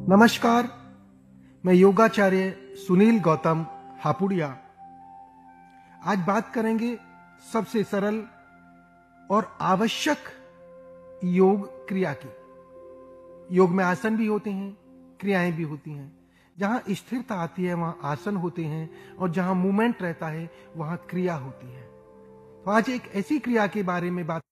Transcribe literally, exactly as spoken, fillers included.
नमस्कार, मैं योगाचार्य सुनील गौतम हापुड़िया। आज बात करेंगे सबसे सरल और आवश्यक योग क्रिया की। योग में आसन भी होते हैं, क्रियाएं भी होती हैं। जहां स्थिरता आती है वहां आसन होते हैं और जहां मूवमेंट रहता है वहां क्रिया होती है। तो आज एक ऐसी क्रिया के बारे में बात